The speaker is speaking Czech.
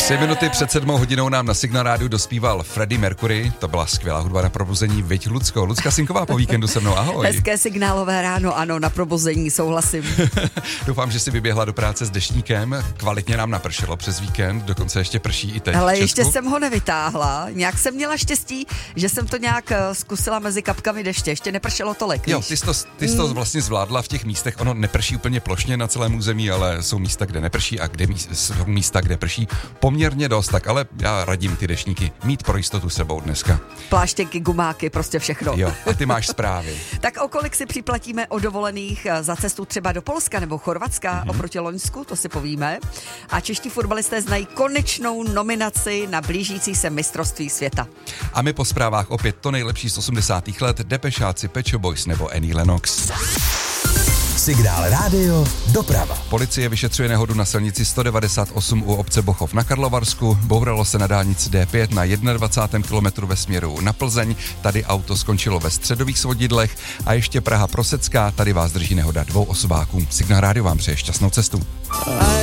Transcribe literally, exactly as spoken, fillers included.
Tři minuty před sedmou hodinou nám na Signál rádiu dospíval Freddie Mercury. To byla skvělá hudba na probuzení. Viď, Lucko. Lucka Sinková po víkendu se mnou, ahoj. Hezké signálové ráno, ano, na probuzení, souhlasím. Doufám, že jsi vyběhla do práce s deštníkem. Kvalitně nám napršelo přes víkend, dokonce ještě prší i teď. Ale ještě jsem ho nevytáhla. Nějak jsem měla štěstí, že jsem to nějak zkusila mezi kapkami deště. Ještě nepršelo tolik. Jo, ty jsi to, ty jsi to mm. vlastně zvládla v těch místech. Ono neprší úplně plošně na celém území, ale jsou místa, kde neprší a kde místa, jsou místa, kde prší poměrně dost. Tak ale já radím ty deštníky mít pro jistotu sebou dneska. Pláštěnky, gumáky, prostě všechno. Jo, a ty máš zprávy. Tak o kolik si připlatíme o dovolených za cestu třeba do Polska nebo Chorvatska mm-hmm. oproti Loňsku, to si povíme. A čeští fotbalisté znají konečnou nominaci na blížící se mistrovství světa. A my po zprávách opět to nejlepší z osmdesátých let, Depešáci, Pet Shop Boys nebo Annie Lennox. Signál rádio, doprava. Policie vyšetřuje nehodu na silnici sto devadesát osm u obce Bochov na Karlovarsku. Bouralo se na dálnici D pět na dvacátém prvním kilometru ve směru na Plzeň. Tady auto skončilo ve středových svodidlech a ještě Praha Prosecká. Tady vás drží nehoda dvou osobáků. Signál rádio vám přeje šťastnou cestu.